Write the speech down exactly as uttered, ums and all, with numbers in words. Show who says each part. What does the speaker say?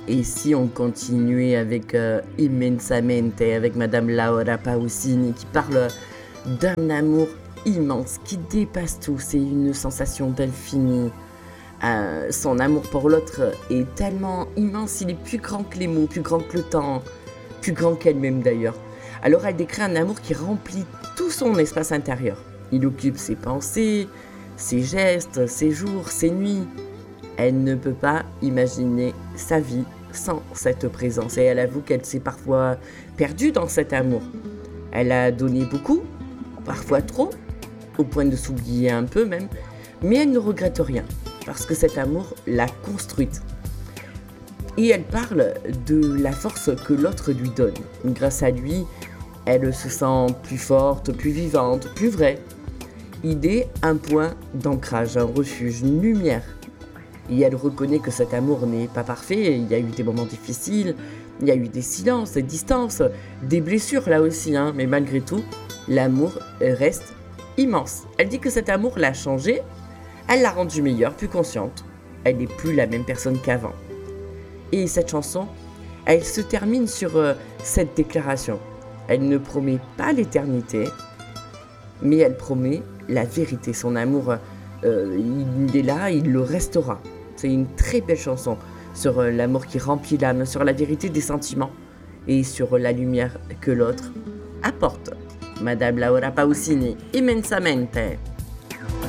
Speaker 1: Et si on continuait avec euh, Immensamente, avec Madame Laura Pausini, qui parle d'un amour immense, qui dépasse tout, c'est une sensation d'infini. Euh, son amour pour l'autre est tellement immense, il est plus grand que les mots, plus grand que le temps, plus grand qu'elle-même d'ailleurs. Alors elle décrit un amour qui remplit tout son espace intérieur. Il occupe ses pensées, ses gestes, ses jours, ses nuits. Elle ne peut pas imaginer sa vie sans cette présence et elle avoue qu'elle s'est parfois perdue dans cet amour. Elle a donné beaucoup, parfois trop, au point de s'oublier un peu même, mais elle ne regrette rien parce que cet amour l'a construite. Et elle parle de la force que l'autre lui donne. Grâce à lui, elle se sent plus forte, plus vivante, plus vraie. Il est un point d'ancrage, un refuge, une lumière. Et elle reconnaît que cet amour n'est pas parfait, il y a eu des moments difficiles, il y a eu des silences, des distances, des blessures là aussi, hein, mais malgré tout, l'amour reste immense. Elle dit que cet amour l'a changée, elle l'a rendue meilleure, plus consciente. Elle n'est plus la même personne qu'avant. Et cette chanson, elle se termine sur euh, cette déclaration. Elle ne promet pas l'éternité, mais elle promet la vérité. Son amour, euh, il est là, il le restera. C'est une très belle chanson sur euh, l'amour qui remplit l'âme, sur la vérité des sentiments et sur la lumière que l'autre apporte. Madame Laura Pausini, Immensamente.